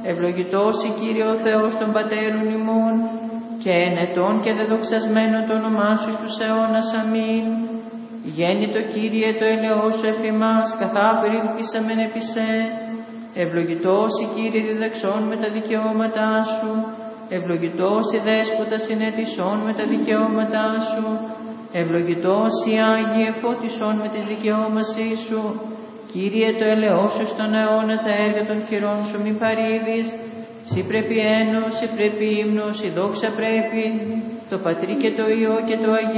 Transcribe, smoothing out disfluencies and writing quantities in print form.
Ευλογητός η Κύριε ο Θεός των πατέρων ημών, και ενετών και δεδοξασμένο το όνομά σου στους αιώνας. Αμήν. Γέννητο Κύριε το ελαιός σου εφ' εμάς, καθάπερ ήλπισαμεν επί σε. Ευλογητός η Κύριε διδαξών με τα δικαιώματά σου, ευλογητός η Δέσποτα συνέτησών με τα δικαιώματά σου, ευλογητός η Άγιε φώτισών με τις δικαιώμασή σου. Κύριε το ελαιός σου στον αιώνα τα έργα των χειρών σου μη παρήδεις. Συ πρέπει ένος, συ πρέπει ύμνος, η δόξα πρέπει, το Πατρί και το Υιό και το Αγίο